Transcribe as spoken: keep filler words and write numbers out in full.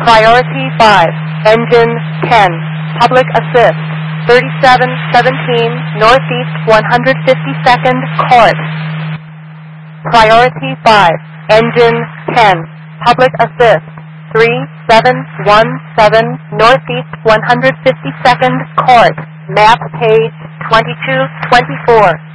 Priority five, Engine ten, Public Assist, thirty-seven seventeen Northeast one hundred fifty-second Court. Priority five, Engine ten, Public Assist, three seven one seven Northeast one hundred fifty-second Court. Map page twenty-two twenty-four.